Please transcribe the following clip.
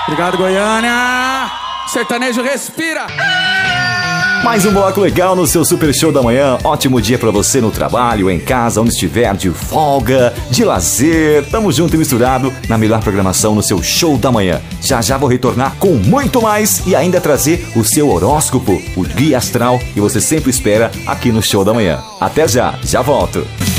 Obrigado, Goiânia. Sertanejo respira. Mais um bloco legal no seu Super Show da Manhã. Ótimo dia pra você no trabalho, em casa, onde estiver, de folga, de lazer. Tamo junto e misturado na melhor programação no seu Show da Manhã. Já já vou retornar com muito mais e ainda trazer o seu horóscopo, o guia astral que você sempre espera aqui no Show da Manhã. Até já, já volto.